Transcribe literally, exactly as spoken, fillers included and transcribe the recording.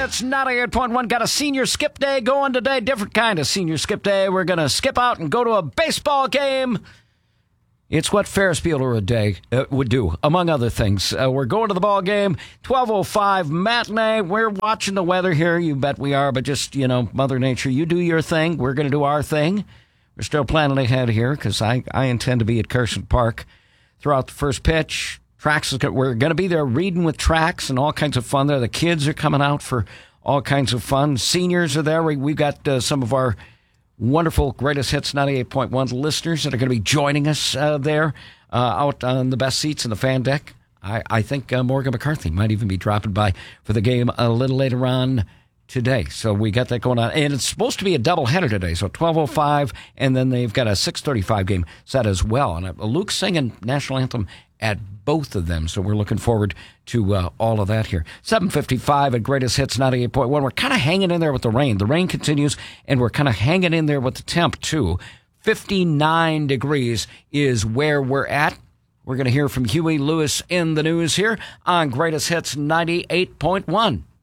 Hits ninety-eight point one. Got a senior skip day going today. Different kind of senior skip day. We're going to skip out and go to a baseball game. It's what Ferris Bueller a day uh, would do, among other things. Uh, we're going to the ball game, twelve oh five matinee. We're watching the weather here. You bet we are, but just, you know, Mother Nature, you do your thing. We're going to do our thing. We're still planning ahead here because I, I intend to be at Carson Park throughout the first pitch. Tracks, we're going to be there reading with Tracks and all kinds of fun there. The kids are coming out for all kinds of fun. Seniors are there. We, we've got uh, some of our wonderful Greatest Hits ninety-eight point one listeners that are going to be joining us uh, there uh, out on the best seats in the fan deck. I, I think uh, Morgan McCarthy might even be dropping by for the game a little later on today. So we got that going on. And it's supposed to be a doubleheader today. So twelve oh five, and then they've got a six thirty-five game set as well. And uh, Luke's singing National Anthem at both of them. So we're looking forward to uh, all of that here. seven fifty-five at Greatest Hits ninety-eight point one. We're kind of hanging in there with the rain. The rain continues, and we're kind of hanging in there with the temp, too. fifty-nine degrees is where we're at. We're going to hear from Huey Lewis in the news here on Greatest Hits ninety-eight point one.